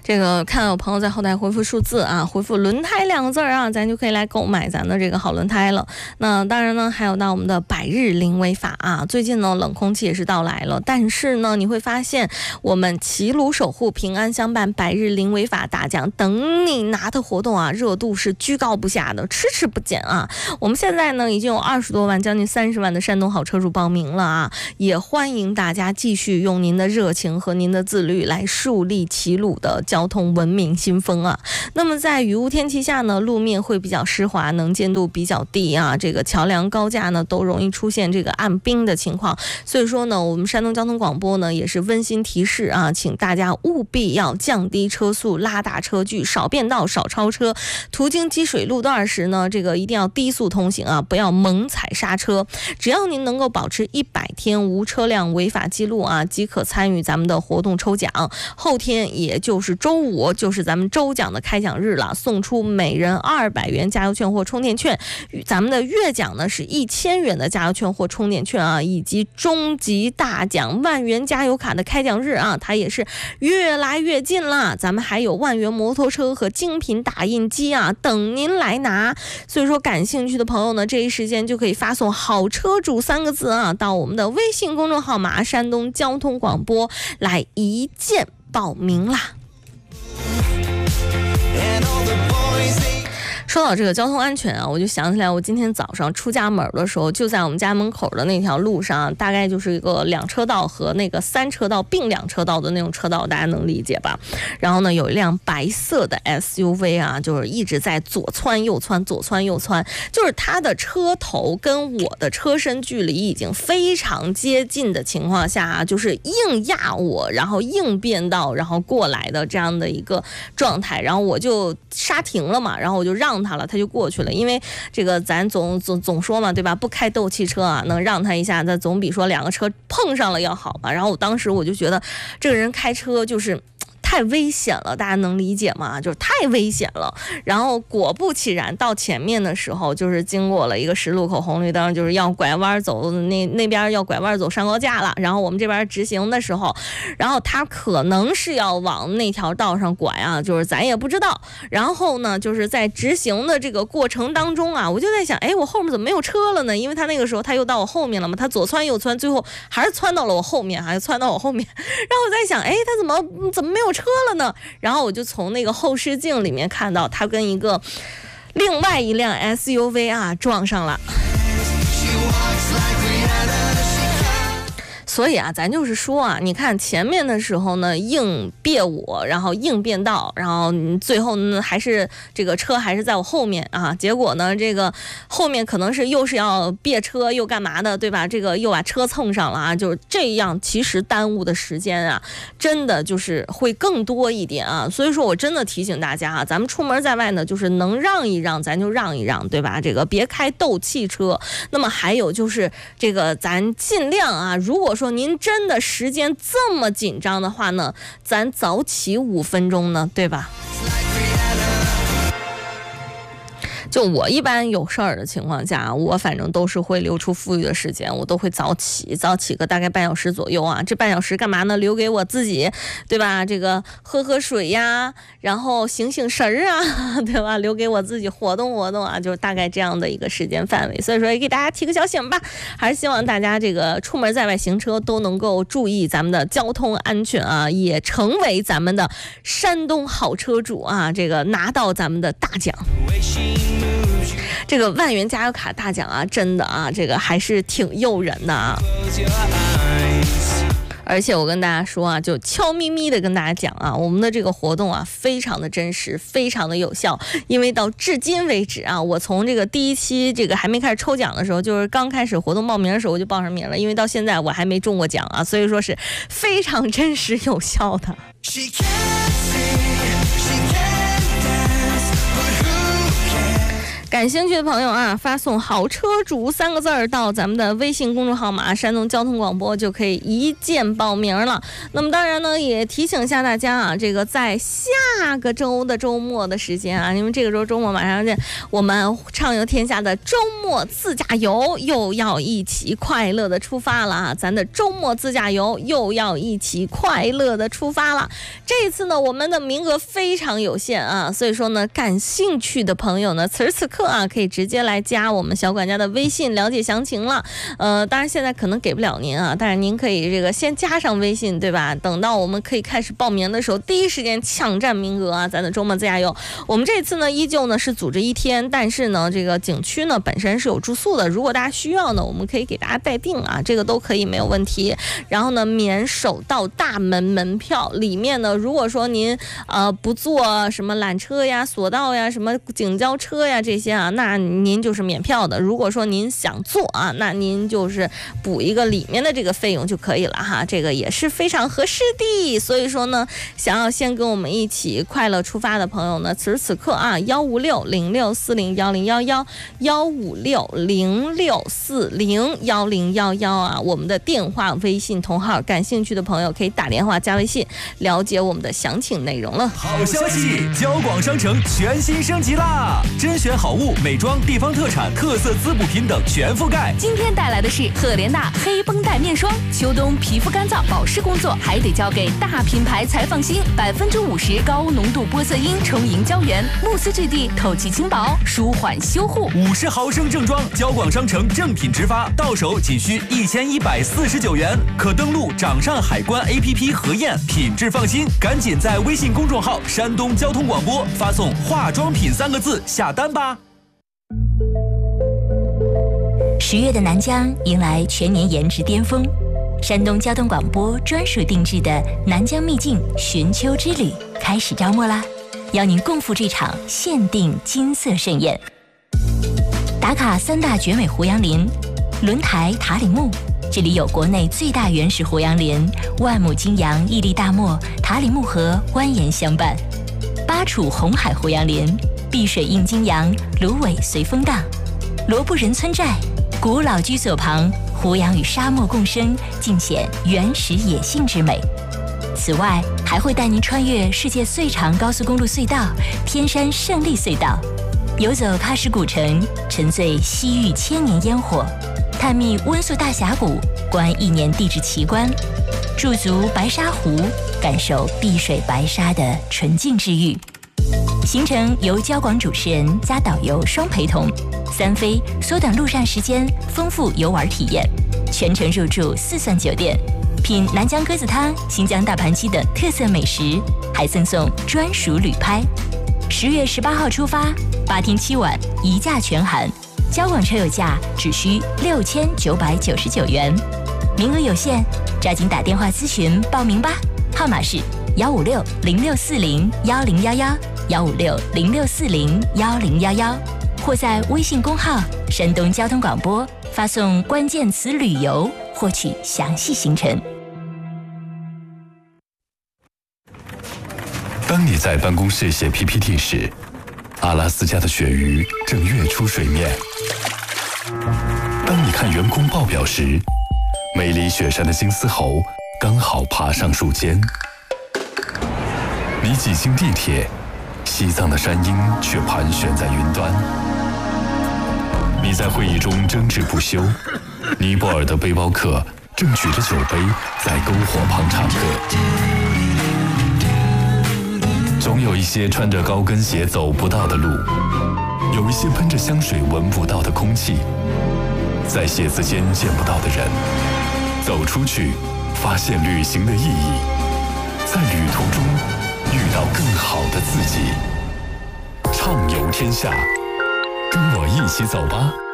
这个看到有朋友在后台回复数字啊，回复轮胎2个字啊，咱就可以来购买咱的这个好轮胎了。那当然呢，还有到我们的百日零违法啊，最近呢冷空气也是到来了，但是呢你会发现我们齐鲁守护平安相伴百日零违法大奖等你拿的活动啊，热度是居高不下的，迟迟不减啊。我们现在呢已经有20多万将近30万的山东好车主报名了啊，也欢迎大家继续用您的热情和您的自律来树立齐鲁的交通文明新风啊。那么在雨雾天气下呢，路面会比较湿滑，能见度比较低啊，这个桥梁高架呢都容易出现这个暗冰的情况。所以说呢，我们山东交通广播呢也是温馨提示啊，请大家务必要降低车速，拉大车距，少变道，少超车。途经积水路段时呢，这个一定要低速通行啊，不要猛踩刹车。只要您能够保持100天无车辆违法记录啊，即可参与咱们的活动抽奖。后天也就是周5，就是咱们周奖的开奖日了，送出每人200元加油券或充电券。咱们的月奖呢是1000元的加油券或充电券啊，以及终极大奖10000元加油卡的开奖日啊，它也是越来越近了。咱们还有10000元摩托车和精品打印机啊，等您来拿。所以说感兴趣的朋友呢，这一时间就可以发送好车主3个字啊，到我们的微信公众号码山东交通广播来一键报名啦。说到这个交通安全啊，我就想起来我今天早上出家门的时候，就在我们家门口的那条路上，大概就是一个2车道和那个3车道并2车道的那种车道，大家能理解吧？然后呢，有一辆白色的 SUV 啊，就是一直在左窜右窜，左窜右窜，就是它的车头跟我的车身距离已经非常接近的情况下啊，就是硬压我，然后硬变道，然后过来的这样的一个状态，然后我就刹停了嘛，然后我就让他了，他就过去了。因为这个咱总说嘛，对吧？不开斗气车啊，能让他一下，那总比说2个车碰上了要好吧。然后我当时我就觉得这个人开车就是太危险了，大家能理解吗？就是太危险了。然后果不其然，到前面的时候，就是经过了一个10路口红绿灯，就是要拐弯走，那边要拐弯走上高架了。然后我们这边直行的时候，然后他可能是要往那条道上拐啊，就是咱也不知道。然后呢，就是在直行的这个过程当中啊，我就在想，哎，我后面怎么没有车了呢？因为他那个时候他又到我后面了嘛，他左窜右窜，最后还是窜到了我后面，还是窜到我后面。然后我在想，哎，他怎么没有车了呢？然后我就从那个后视镜里面看到他跟另外一辆 SUV 啊撞上了。所以啊，咱就是说啊，你看前面的时候呢，硬别我，然后硬变道，然后最后呢，还是这个车还是在我后面啊。结果呢，这个后面可能是又是要别车又干嘛的，对吧？这个又把车蹭上了啊，就是这样，其实耽误的时间啊，真的就是会更多一点啊。所以说我真的提醒大家啊，咱们出门在外呢，就是能让一让咱就让一让，对吧？这个别开斗气车。那么还有就是这个咱尽量啊，如果说您真的时间这么紧张的话呢，咱早起5分钟呢，对吧？就我一般有事儿的情况下，我反正都是会留出富裕的时间，我都会早起个大概半小时左右啊。这半小时干嘛呢？留给我自己，对吧？这个喝水呀，然后醒神儿啊，对吧？留给我自己活动啊，就是大概这样的一个时间范围。所以说也给大家提个小醒吧，还是希望大家这个出门在外行车都能够注意咱们的交通安全啊，也成为咱们的山东好车主啊，这个拿到咱们的大奖。这个10000元加油卡大奖啊，真的啊，这个还是挺诱人的啊。而且我跟大家说啊，就悄咪咪的跟大家讲啊，我们的这个活动啊，非常的真实，非常的有效。因为到至今为止啊，我从这个第1期这个还没开始抽奖的时候，就是刚开始活动报名的时候我就报上名了，因为到现在我还没中过奖啊，所以说是非常真实有效的。 感兴趣的朋友啊，发送豪车主3个字到咱们的微信公众号码山东交通广播，就可以一键报名了。那么当然呢，也提醒一下大家啊，这个在下个周的周末的时间啊，因为这个周末马上见，我们畅游天下的周末自驾游又要一起快乐的出发了啊！咱的周末自驾游又要一起快乐的出发了。这一次呢，我们的名额非常有限啊，所以说呢，感兴趣的朋友呢，此时此刻啊，可以直接来加我们小管家的微信了解详情了。当然现在可能给不了您啊，但是您可以这个先加上微信，对吧？等到我们可以开始报名的时候，第一时间抢占名额啊！咱的周末自驾游，我们这次呢依旧呢是组织1天，但是呢这个景区呢本身是有住宿的，如果大家需要呢，我们可以给大家代订啊，这个都可以没有问题。然后呢，免首道大门门票，里面呢如果说您不坐什么缆车呀、索道呀、什么景交车呀这些啊，那您就是免票的。如果说您想坐啊，那您就是补一个里面的这个费用就可以了哈，这个也是非常合适的。所以说呢，想要先跟我们一起快乐出发的朋友呢，此时此刻啊，156064011，15606401011啊，我们的电话、微信同号，感兴趣的朋友可以打电话加微信了解我们的详情内容了。 好消息，交广商城全新升级啦！甄选好物、美妆、地方特产、特色滋补品等全覆盖。 今天带来的是赫莲娜黑绷带面霜，秋冬皮肤干燥保湿工作还得交给大品牌才放心，50%高浓度玻色因充盈胶原，慕斯质地，透气轻薄，舒缓修护。 50毫升正装，交广商城正品直发，到手仅需1149元，可登录掌上海关 APP 核验，品质放心。赶紧在微信公众号山东交通广播发送化妆品3个字下单吧。 10月的南疆迎来全年颜值巅峰，山东交通广播专属定制的南疆秘境寻秋之旅开始招募啦，邀您共赴这场限定金色盛宴。打卡3大绝美胡杨林，轮台塔里木，这里有国内最大原始胡杨林，万亩金杨屹立大漠，塔里木河蜿蜒相伴。巴楚红海胡杨林，碧水映金杨，芦苇随风荡。罗布人村寨，古老居所旁，胡杨与沙漠共生，尽显原始野性之美。此外，还会带您穿越世界最长高速公路隧道天山胜利隧道，游走喀什古城，沉醉西域千年烟火，探秘温宿大峡谷，观1年地质奇观，驻足白沙湖，感受碧水白沙的纯净治愈。行程由交广主持人加导游双陪同，3飞缩短路上时间，丰富游玩体验，全程入住4钻酒店，品南疆鸽子汤、新疆大盘鸡等特色美食，还赠送专属旅拍。10月18号出发，8天7晚，1价全含，交广车友价只需6999元，名额有限，抓紧打电话咨询报名吧，号码是15606401011，15606401011，或在微信公号山东交通广播发送关键词旅游获取详细行程。 当你在办公室写 PPT 时，阿拉斯加的鳕鱼正跃出水面；当你看员工报表时，梅里雪山的金丝猴刚好爬上树尖；你挤进地铁，西藏的山鹰却盘旋在云端；你在会议中争执不休，尼泊尔的背包客正举着酒杯在篝火旁唱歌。总有一些穿着高跟鞋走不到的路，有一些喷着香水闻不到的空气，在写字间见不到的人，走出去，发现旅行的意义，在旅途中遇到更好的自己，畅游天下，跟我一起走吧。